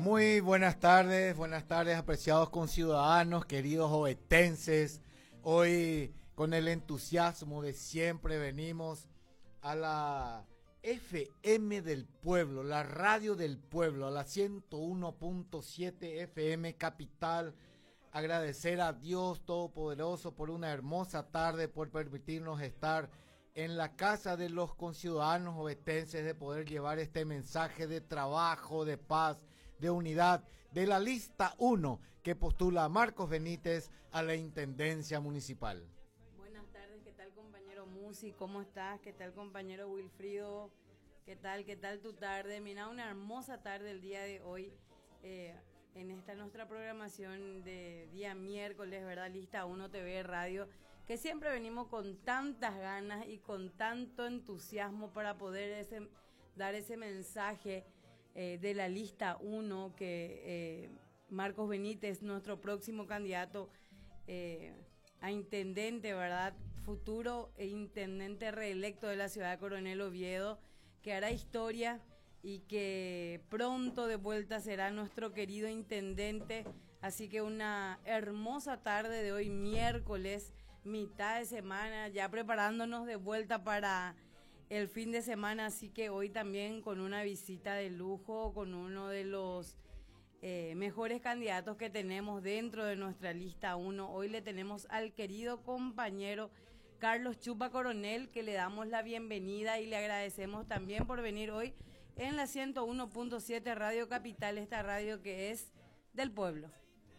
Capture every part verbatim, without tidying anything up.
Muy buenas tardes, buenas tardes, apreciados conciudadanos, queridos ovetenses. Hoy, con el entusiasmo de siempre, venimos a la F M del pueblo, la radio del pueblo, a la ciento uno punto siete F M Capital. Agradecer a Dios Todopoderoso por una hermosa tarde, por permitirnos estar en la casa de los conciudadanos ovetenses, de poder llevar este mensaje de trabajo, de paz, de unidad, de la lista uno que postula a Marcos Benítez a la Intendencia Municipal. Buenas tardes, ¿qué tal, compañero Musi? ¿Cómo estás? ¿Qué tal, compañero Wilfrido? ¿Qué tal? ¿Qué tal tu tarde? Mira, una hermosa tarde el día de hoy, eh, en esta nuestra programación de día miércoles, ¿verdad? Lista uno T V Radio, que siempre venimos con tantas ganas y con tanto entusiasmo para poder ese, dar ese mensaje eh, de la lista uno, que eh, Marcos Benítez, nuestro próximo candidato eh, a intendente, ¿verdad? Futuro e intendente reelecto de la ciudad de Coronel Oviedo, que hará historia y que pronto de vuelta será nuestro querido intendente. Así que una hermosa tarde de hoy, miércoles, mitad de semana, ya preparándonos de vuelta para el fin de semana, así que hoy también con una visita de lujo, con uno de los eh, mejores candidatos que tenemos dentro de nuestra lista uno. Hoy le tenemos al querido compañero Carlos Chupa Coronel, que le damos la bienvenida y le agradecemos también por venir hoy en la ciento uno punto siete Radio Capital, esta radio que es del pueblo.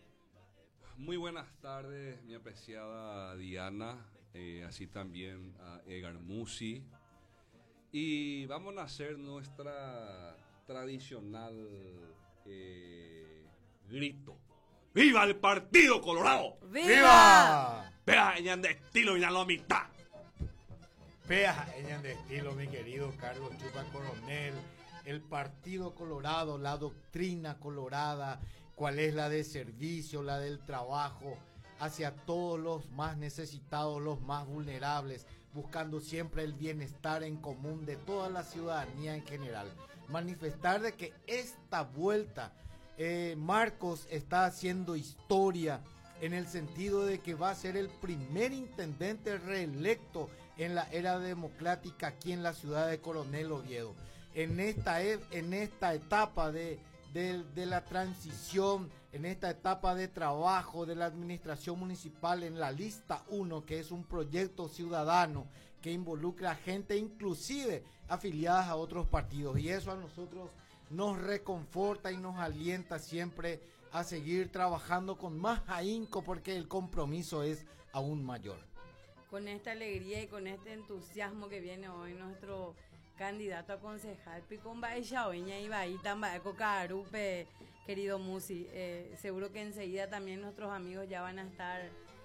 Muy buenas tardes, mi apreciada Diana, eh, así también a Edgar Musi. Y vamos a hacer nuestra tradicional eh, grito. ¡Viva el Partido Colorado! ¡Viva! ¡Vea, eñan de estilo y la mitad! Vea, eñan de estilo, mi querido Carlos Chupa Coronel, el Partido Colorado, la doctrina colorada, cuál es la de servicio, la del trabajo, hacia todos los más necesitados, los más vulnerables, buscando siempre el bienestar en común de toda la ciudadanía en general. Manifestar de que esta vuelta, eh, Marcos está haciendo historia en el sentido de que va a ser el primer intendente reelecto en la era democrática aquí en la ciudad de Coronel Oviedo. En esta, en esta etapa de... De, de la transición, en esta etapa de trabajo de la administración municipal en la lista uno, que es un proyecto ciudadano que involucra a gente inclusive afiliadas a otros partidos, y eso a nosotros nos reconforta y nos alienta siempre a seguir trabajando con más ahínco, porque el compromiso es aún mayor. Con esta alegría y con este entusiasmo que viene hoy nuestro candidato a concejal Picomba y Xaoeña y Baitán Baeco Carupe, querido Musi. Eh, seguro que enseguida también nuestros amigos ya van a estar